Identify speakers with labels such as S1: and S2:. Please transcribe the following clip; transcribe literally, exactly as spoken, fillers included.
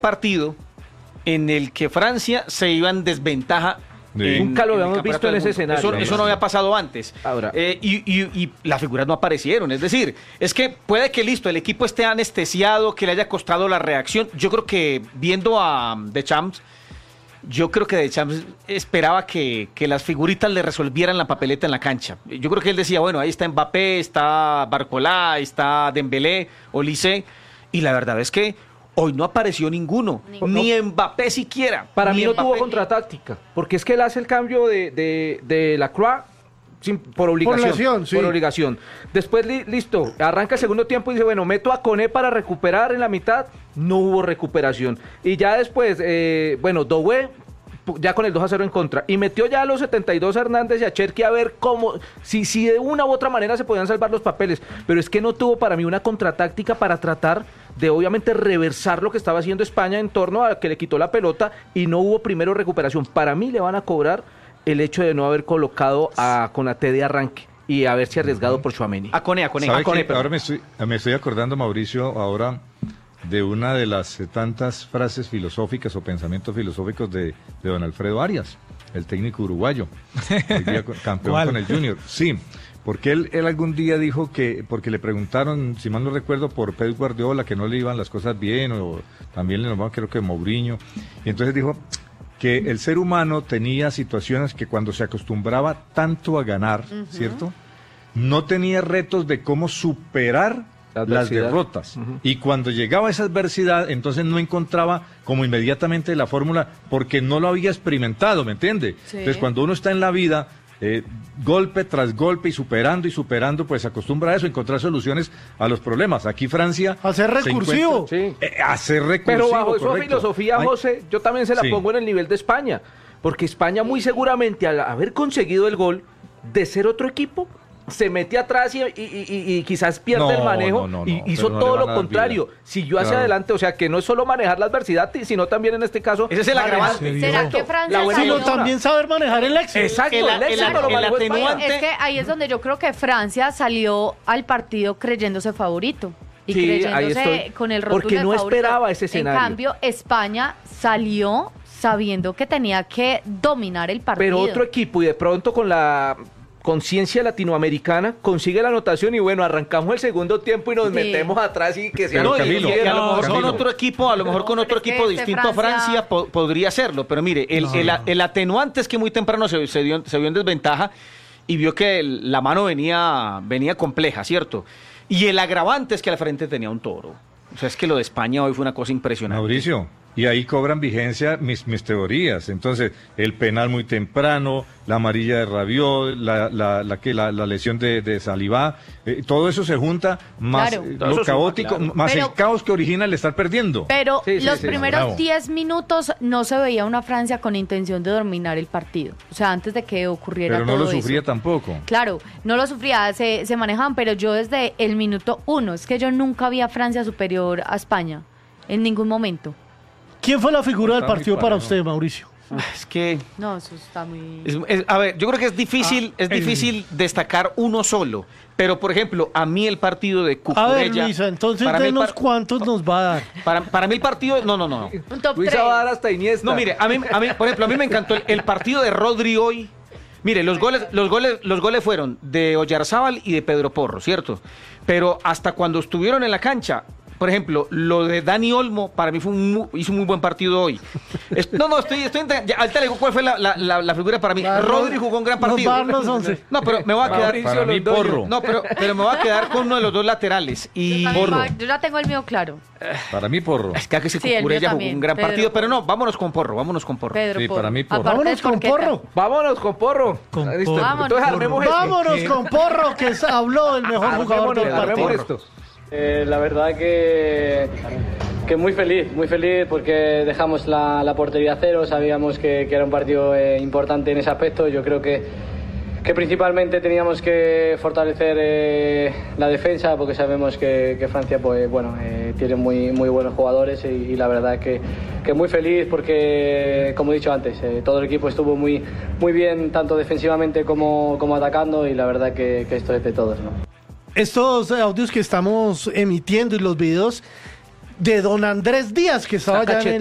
S1: partido en el que Francia se iba en desventaja.
S2: Sí.
S1: En,
S3: Nunca lo
S1: en
S3: habíamos visto en ese escenario.
S1: Eso, eso no había pasado antes.
S3: Ahora.
S1: Eh, y, y, y las figuras no aparecieron. Es decir, es que puede que listo, el equipo esté anestesiado, que le haya costado la reacción. Yo creo que viendo a Deschamps, yo creo que Deschamps esperaba que, que las figuritas le resolvieran la papeleta en la cancha. Yo creo que él decía, bueno, ahí está Mbappé, está Barcola, está Dembélé, Olise, y la verdad es que hoy no apareció ninguno,
S3: Ninguno.
S1: ni Mbappé siquiera.
S3: Para
S1: ni
S3: mí no
S1: Mbappé,
S3: tuvo
S1: ni-
S3: contratáctica, porque es que él hace el cambio de, de, de la Croix sin- por obligación.
S4: lesión, sí.
S3: Por obligación. Después, li- listo, arranca el segundo tiempo y dice, bueno, meto a Koné para recuperar en la mitad. No hubo recuperación. Y ya después, eh, bueno, Doué, pu- ya con el dos a cero en contra. Y metió ya a los setenta y dos a Hernández y a Cherki a ver cómo, si, si de una u otra manera se podían salvar los papeles. Pero es que no tuvo para mí una contratáctica para tratar de obviamente reversar lo que estaba haciendo España en torno a que le quitó la pelota y no hubo primero recuperación. Para mí le van a cobrar el hecho de no haber colocado a Konaté de arranque y haberse arriesgado por Tchouaméni.
S1: A Koné, a Koné.
S2: ¿Sabe
S1: A Koné,
S2: qué?
S1: perdón.
S2: Ahora me estoy, me estoy acordando, Mauricio, ahora de una de las eh, tantas frases filosóficas o pensamientos filosóficos de, de don Alfredo Arias, el técnico uruguayo, hoy día co- campeón
S5: ¿Cuál?
S2: con el Junior. Sí, porque él, él algún día dijo que, porque le preguntaron, si mal no recuerdo, por Pep Guardiola, que no le iban las cosas bien, o también le nombraron, creo que Mourinho, y entonces dijo que el ser humano tenía situaciones que cuando se acostumbraba tanto a ganar, ¿cierto?, no tenía retos de cómo superar
S3: La
S2: las
S3: adversidad.
S2: derrotas. Y cuando llegaba esa adversidad, entonces no encontraba como inmediatamente la fórmula porque no lo había experimentado, ¿me entiende?
S6: Sí.
S2: Entonces cuando uno está en la vida, eh, golpe tras golpe y superando y superando, pues se acostumbra a eso, a encontrar soluciones a los problemas. Aquí Francia...
S4: A ser
S2: se
S4: recursivo.
S2: encuentra-
S3: Sí.
S2: eh, a ser recursivo,
S3: Pero bajo esa
S2: correcto.
S3: filosofía,
S2: Ay,
S3: José, yo también se la
S2: Sí.
S3: pongo en el nivel de España. Porque España muy seguramente al haber conseguido el gol de ser otro equipo, se mete atrás y, y- y- y quizás pierde
S2: No,
S3: el manejo
S2: no, no,
S3: y
S2: no,
S3: hizo
S2: pero no le
S3: todo
S2: van a
S3: lo
S2: dar
S3: contrario.
S2: vida.
S3: Siguió hacia
S2: Claro.
S3: adelante, o sea que no es solo manejar la adversidad, sino también en este caso...
S1: Ese es el
S3: manejar-
S1: agravante.
S5: ¿Será
S3: Exacto,
S6: que Francia
S3: la buena
S6: salió-
S4: Sino
S3: postura.
S4: también saber manejar el éxito.
S3: Exacto,
S1: El-
S3: el,
S1: el-
S3: éxito lo
S1: el
S3: manejó
S1: atenuante-
S3: España.
S6: Es que ahí es donde yo creo que Francia salió al partido creyéndose favorito. Y
S3: Sí, ahí
S6: creyéndose
S3: estoy.
S6: con el rótulo
S3: Porque
S6: de
S3: no
S6: favorito.
S3: esperaba ese escenario.
S6: En cambio, España salió sabiendo que tenía que dominar el partido.
S3: Pero otro equipo y de pronto con la conciencia latinoamericana consigue la anotación y bueno, arrancamos el segundo tiempo y nos
S6: Sí.
S3: metemos atrás y que sea
S2: Pero
S1: No, y-
S2: Camilo,
S1: y, y a lo
S5: no,
S1: mejor con
S2: Camilo.
S1: otro equipo, a lo mejor con
S6: No,
S1: otro
S6: pero es
S1: equipo
S6: que este
S1: distinto a Francia
S6: Francia
S1: po- podría hacerlo, pero mire, el,
S5: No.
S1: el, el atenuante es que muy temprano se, se, dio, se vio en desventaja y vio que el- la mano venía, venía compleja, ¿cierto? Y el agravante es que al frente tenía un toro. O sea, es que lo de España hoy fue una cosa impresionante.
S2: Mauricio, y ahí cobran vigencia mis, mis teorías. Entonces, el penal muy temprano, la amarilla de Rabiot, la, la, la, que, la, la lesión de, de Saliba, eh, todo eso se junta, más
S6: Claro.
S2: eh,
S1: Todo
S2: lo
S1: eso suma,
S2: caótico,
S1: claro.
S2: más
S6: Pero-
S2: el caos que origina el estar perdiendo.
S6: Pero
S3: Sí, sí,
S6: los
S3: sí,
S6: primeros
S2: bravo.
S6: diez minutos no se veía una Francia con intención de dominar el partido. O sea, antes de que ocurriera
S2: Pero no
S6: todo
S2: lo sufría
S6: eso.
S2: tampoco.
S6: Claro, no lo sufría, se, se manejaban, pero yo desde el minuto uno, es que yo nunca vi a Francia superior a España, en ningún momento.
S4: ¿Quién fue la figura del
S2: Está muy
S4: partido para
S2: parejo.
S4: usted, Mauricio?
S1: Es que...
S6: No, eso está muy...
S1: Es- es- a ver, yo creo que es difícil,
S4: Ah,
S1: es
S4: el-
S1: difícil destacar uno solo. Pero, por ejemplo, a mí el partido de
S4: A ver,
S1: Cucurella...
S4: Luisa, entonces
S1: para mí el
S4: denos
S1: par-
S4: cuántos nos va a dar.
S1: Para, para mí el partido... No, no, no. no.
S6: Un top
S3: Luisa
S6: tres.
S3: va a dar hasta Iniesta.
S1: No, mire, a mí, a mí, por ejemplo, a mí me encantó el, el partido de Rodri hoy. Mire, los goles, los goles, los goles fueron de Oyarzábal y de Pedro Porro, ¿cierto? Pero hasta cuando estuvieron en la cancha, por ejemplo, lo de Dani Olmo, para mí fue un mu- hizo un muy buen partido hoy. Es- no, no, estoy, estoy ent- ya, ahorita le digo cuál fue la, la, la, la figura para mí.
S4: Va,
S1: Rodri jugó un gran
S4: nos
S1: partido.
S4: va a dar los once.
S1: No, pero me voy a quedar.
S3: Mauricio
S2: Para mí,
S3: Londoño.
S2: Porro.
S1: No, pero, pero me voy a quedar con uno de los dos laterales. Y
S6: Yo también
S2: Porro.
S6: va- Yo ya tengo el mío claro.
S2: Para mí, Porro.
S1: es que a que se
S6: Sí, el mío
S1: Cucurella jugó
S6: también,
S1: un gran
S6: Pedro
S1: partido, pero
S6: Porro.
S1: no, vámonos con Porro, vámonos con Porro.
S6: Pedro
S2: Sí,
S6: Porro.
S2: para mí, Porro.
S6: Aparte
S4: Vámonos
S6: de
S4: con
S6: Porqueta.
S4: Porro.
S3: Vámonos con Porro.
S4: Con
S3: Ah, listo.
S4: Porro.
S6: Vámonos.
S3: Entonces armemos esto.
S4: Vámonos con Porro, que es- habló el mejor jugador del
S3: Armémonos, armemos
S4: partido.
S3: esto.
S7: Eh, la verdad que, que muy feliz, muy feliz porque dejamos la, la portería a cero, sabíamos que, que era un partido eh, importante en ese aspecto. Yo creo que, que principalmente teníamos que fortalecer eh, la defensa porque sabemos que, que Francia pues, bueno, eh, tiene muy, muy buenos jugadores y, y la verdad que, que muy feliz porque, como he dicho antes, eh, todo el equipo estuvo muy, muy bien tanto defensivamente como, como atacando y la verdad que, que esto es de todos, ¿no?
S4: Estos audios que estamos emitiendo y los videos de don Andrés Díaz, que estaba
S3: Está
S4: ya en el